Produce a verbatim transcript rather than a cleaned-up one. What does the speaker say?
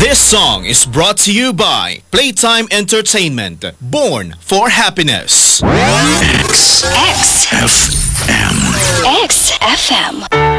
This song is brought to you by Playtime Entertainment. Born for happiness. X F M. X F M.